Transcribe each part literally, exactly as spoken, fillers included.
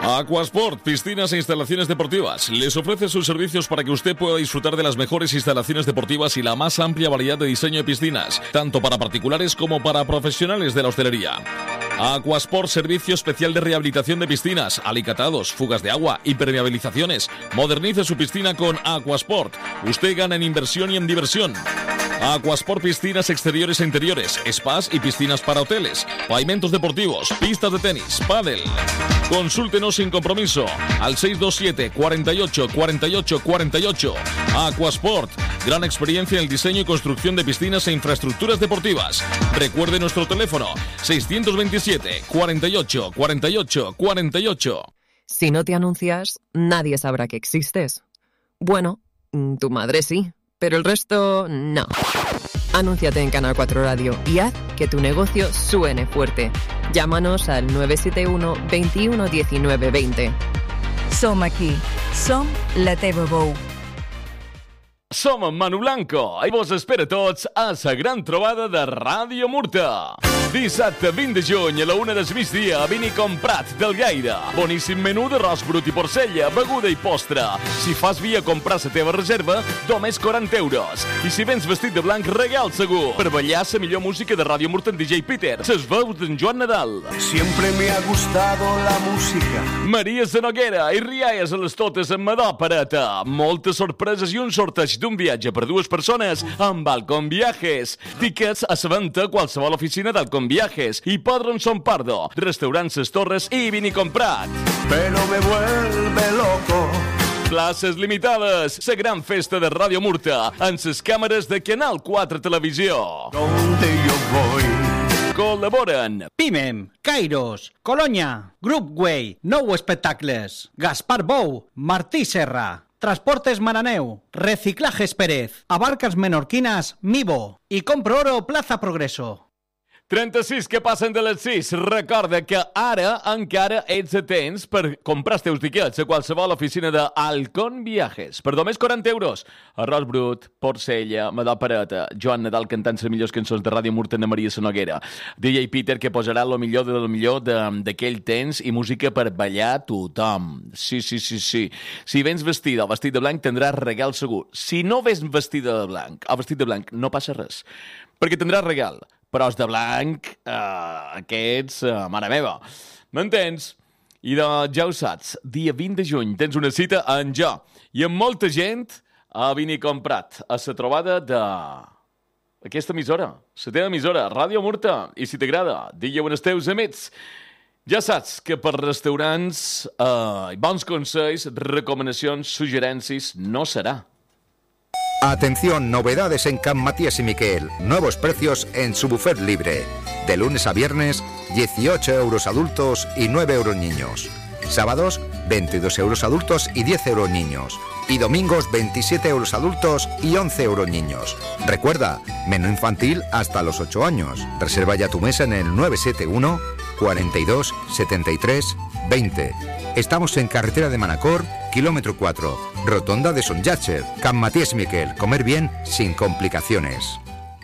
Aquasport, piscinas e instalaciones deportivas. Les ofrece sus servicios para que usted pueda disfrutar de las mejores instalaciones deportivas y la más amplia variedad de diseño de piscinas, tanto para particulares como para profesionales de la hostelería. Aquasport, servicio especial de rehabilitación de piscinas, alicatados, fugas de agua, impermeabilizaciones. Modernice su piscina con Aquasport. Usted gana en inversión y en diversión. Aquasport, piscinas exteriores e interiores, spas y piscinas para hoteles, pavimentos deportivos, pistas de tenis, pádel. Consúltenos sin compromiso al seis dos siete, cuarenta y ocho, cuarenta y ocho, cuarenta y ocho. Aquasport, gran experiencia en el diseño y construcción de piscinas e infraestructuras deportivas. Recuerde nuestro teléfono seiscientos veintisiete, cuarenta y ocho, cuarenta y ocho, cuarenta y ocho. Si no te anuncias, nadie sabrá que existes. Bueno, tu madre sí, pero el resto no. Anúnciate en Canal cuatro Radio y haz que tu negocio suene fuerte. Llámanos al nueve siete uno, veintiuno, diecinueve, veinte. Som aquí. Som la teva veu. Som en Manu Blanco i vos espera tots a la gran trobada de Ràdio Murta. Dissabte vint de juny a la una del migdia a Vini Comprat del Gaire. Boníssim menú d'arròs brut i porcella, beguda i postre. Si fas via comprar la teva reserva, només quaranta euros. I si vens vestit de blanc, regal segur. Per ballar la millor música de Ràdio Murta en D J Peter, ses veus d'en Joan Nadal. Siempre me ha gustado la música. Maria Sanoguera i rialles a les totes amb Madò Pareta. Moltes sorpreses i un sorteig d'un viatge per dues persones amb Alcon Viajes. Tickets a la venda a qualsevol oficina d'Alcon Viajes, Hipòdrom Son Pardo, Restaurant Ses Torres i Vini Comprat. Pero me vuelve loco. Places limitades. La gran festa de Ràdio Murta en les càmeres de Canal quatre Televisió. Donde yo voy. Col·laboren Pimem, Kairos, Colonia, Groupway, Nou Espectacles, Gaspar Bou, Martí Serra, Transportes Maraneu, Reciclajes Pérez, Abarcas Menorquinas, Mivo i Compro Oro Plaza Progreso. trenta-sis que passen de les sis. Recorda que ara encara ets a temps per comprar els teus tiquets a qualsevol oficina d'Alcon Viajes. Per només quaranta euros. Arròs brut, porcella, Madò Pareta, Joan Nadal cantant les millors cançons de Ràdio Murta, Ana Maria Sanoguera, D J Peter, que posarà lo millor de lo millor d'aquell temps i música per ballar tothom. Sí, sí, sí, sí. Si vens vestida o vestit de blanc, tindràs regal segur. Si no vens vestida de blanc o vestit de blanc, no passa res, perquè tindràs regal. Però els de blanc, eh, aquests, eh, mare meva, m'entens? I de, ja ho saps, dia vint de juny tens una cita en jo i amb molta gent a Vini Comprat, a la trobada de aquesta emissora, la teva emissora, Ràdio Murta. I si t'agrada, digue-ho als teus amics. Ja saps que per restaurants, eh, bons consells, recomanacions, suggerències, no serà. Atención, novedades en Can Matías y Miquel. Nuevos precios en su buffet libre. De lunes a viernes, dieciocho euros adultos y nueve euros niños. Sábados, veintidós euros adultos y diez euros niños. Y domingos, veintisiete euros adultos y once euros niños. Recuerda, menú infantil hasta los ocho años. Reserva ya tu mesa en el nueve siete uno, cuarenta y dos, setenta y tres, veinte. Estamos en carretera de Manacor, kilómetro cuatro, rotonda de Son Llàtzer. Can Matías Miquel, comer bien sin complicaciones.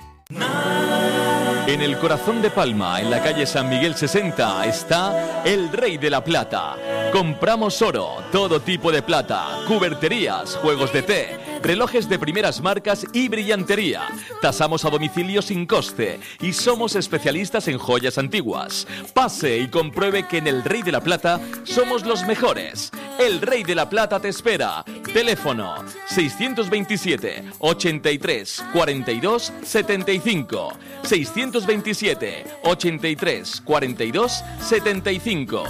En el corazón de Palma, en la calle San Miguel sesenta, está el Rey de la Plata. Compramos oro, todo tipo de plata, cuberterías, juegos de té, relojes de primeras marcas y brillantería. Tasamos a domicilio sin coste y somos especialistas en joyas antiguas. Pase y compruebe que en el Rey de la Plata somos los mejores. El Rey de la Plata te espera. Teléfono seiscientos veintisiete, ochenta y tres, cuarenta y dos, setenta y cinco. seiscientos veintisiete, ochenta y tres, cuarenta y dos, setenta y cinco.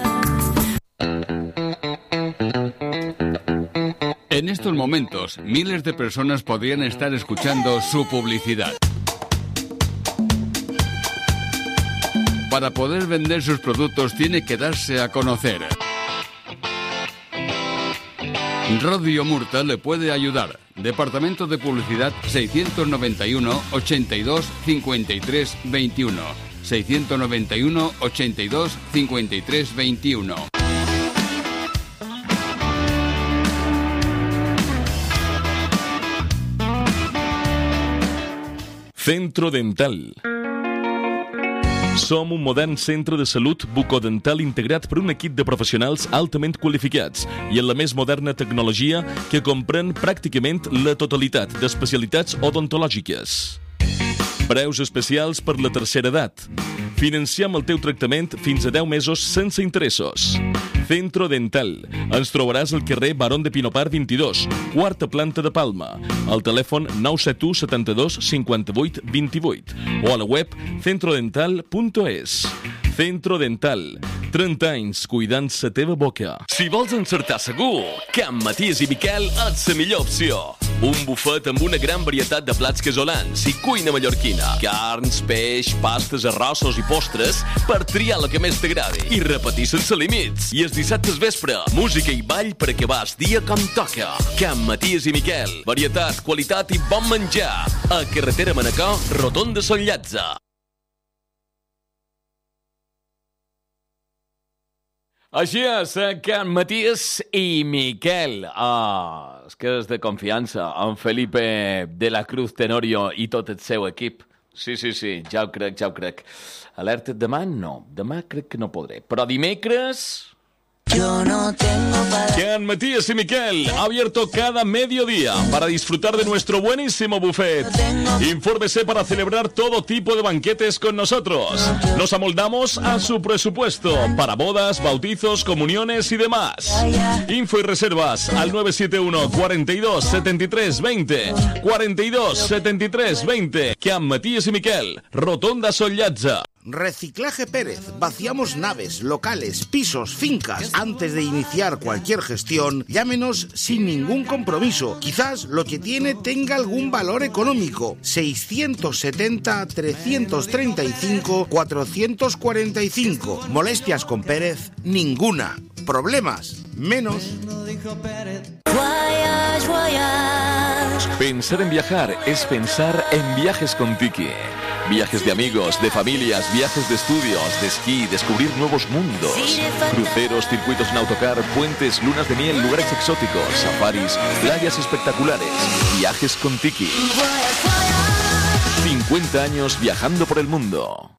En estos momentos, miles de personas podrían estar escuchando su publicidad. Para poder vender sus productos tiene que darse a conocer. Ràdio Murta le puede ayudar. Departamento de Publicidad seiscientos noventa y uno, ochenta y dos, cincuenta y tres, veintiuno. seiscientos noventa y uno, ochenta y dos, cincuenta y tres, veintiuno. Centro Dental. Som un modern centre de salut bucodental integrat per un equip de professionals altament qualificats i amb la més moderna tecnologia que comprèn pràcticament la totalitat d'especialitats odontològiques. Preus especials per la tercera edat. Financiem el teu tractament fins a deu mesos sense interessos. Centro Dental. Ens trobaràs al carrer Barón de Pinopar vint-i-dos, quarta planta de Palma. Al telèfon nou set u setanta-dos cinquanta-vuit vint-i-vuit o a la web centrodental punt es. Centro Dental. trenta anys cuidant la teva boca. Si vols encertar segur, Can Maties i Miquel és la millor opció. Un bufet amb una gran varietat de plats casolans i cuina mallorquina. Carns, peix, pastes, arrossos i postres per triar el que més t'agradi. I repetir sense límits. I els dissabtes vespre, música i ball per acabar el dia com toca. Can Maties i Miquel. Varietat, qualitat i bon menjar. A carretera Manacor, Rotonda Son Llàtzer. Així és, Can Maties i Miquel. Ah, és que és de confiança. En Felipe de la Cruz Tenorio i tot el seu equip. Sí, sí, sí, ja ho crec, ja ho crec. Alerta demà? No, demà crec que no podré. Però dimecres... Yo no tengo para... Can Matías y Miquel, abierto cada mediodía para disfrutar de nuestro buenísimo buffet. Infórmese para celebrar todo tipo de banquetes con nosotros. Nos amoldamos a su presupuesto para bodas, bautizos, comuniones y demás. Info y reservas al nueve siete uno, cuarenta y dos, setenta y tres, veinte. cuarenta y dos, setenta y tres, veinte. Can Matías y Miquel, Rotonda Son Llàtzer. Reciclaje Pérez. Vaciamos naves, locales, pisos, fincas. Antes de iniciar cualquier gestión, llámenos sin ningún compromiso. Quizás lo que tiene tenga algún valor económico. seiscientos setenta, trescientos treinta y cinco, cuatrocientos cuarenta y cinco. Molestias con Pérez, ninguna. Problemas, menos. Pensar en viajar es pensar en Viajes con Tiki. Viajes de amigos, de familias, viajes de estudios, de esquí, descubrir nuevos mundos. Cruceros, circuitos en autocar, puentes, lunas de miel, lugares exóticos, safaris, playas espectaculares. Viajes con Tiki. cincuenta años viajando por el mundo.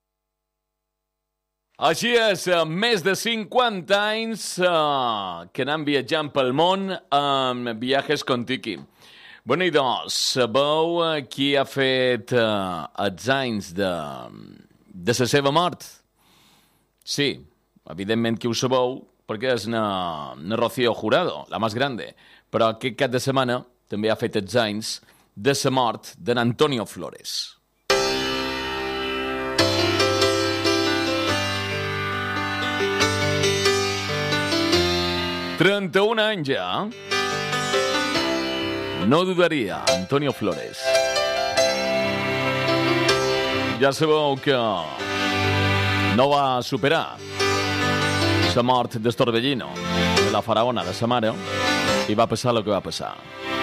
Així és, més de cinquanta anys uh, que anem viatjant pel món amb Viajes con Tiki. Bueno, i doncs, sabeu qui ha fet uh, els anys de, de la seva mort? Sí, evidentment que ho sabeu, perquè és na, na Rocío Jurado, la més grande. Però aquest cap de setmana també ha fet els anys de la mort de Antonio Flores. trenta-un anys ja. No dudaria, Antonio Flores. Ja sabeu que no va superar la mort d'Estorbellino, de la faraona de sa mare, i va passar el que va passar.